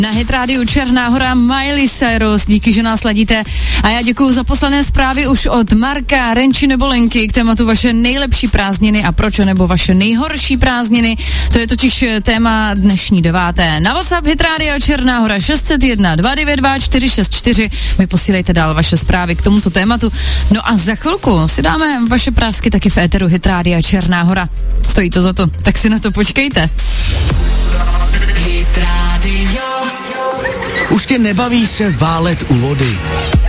Na Hit Radio Černá Hora Miley Cyrus, díky, že nás ladíte. A já děkuju za poslané zprávy už od Marka, Renči nebo Lenky k tématu vaše nejlepší prázdniny a proč nebo vaše nejhorší prázdniny. To je totiž téma dnešní 9. Na WhatsApp Hit Radio Černá Hora 601 292 464. Mi posílejte dál vaše zprávy k tomuto tématu. No a za chvilku si dáme vaše prásky taky v éteru Hit Radio Černá Hora. Stojí to za to, tak si na to počkejte. Hit Radio. Už tě nebaví se válet u vody.